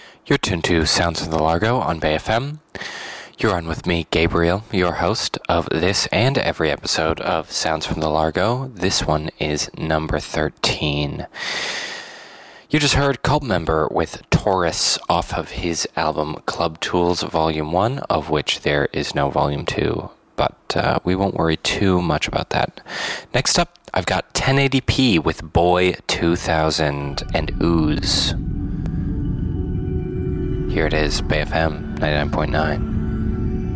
You're tuned to Sounds from the Largo on Bay FM. You're on with me, Gabriel, your host of this and every episode of Sounds from the Largo. This one is number 13. You just heard Cult Member with Taurus off of his album Club Tools Volume 1, of which there is no Volume 2, but we won't worry too much about that. Next up, I've got 1080p with Boy 2000 and Ooze. Here it is, Bay FM 99.9.